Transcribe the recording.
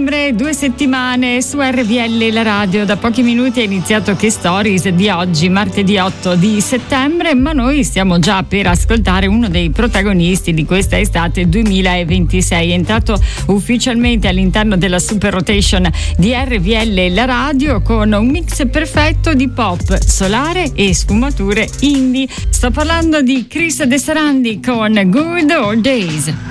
settembre, 2 settimane su RVL la radio. Da pochi minuti è iniziato Che Stories di oggi, martedì 8 di settembre, ma noi stiamo già per ascoltare uno dei protagonisti di questa estate 2026. È entrato ufficialmente all'interno della Super Rotation di RVL la radio con un mix perfetto di pop, solare e sfumature indie. Sto parlando di Chris De Sarandi con Good Old Days.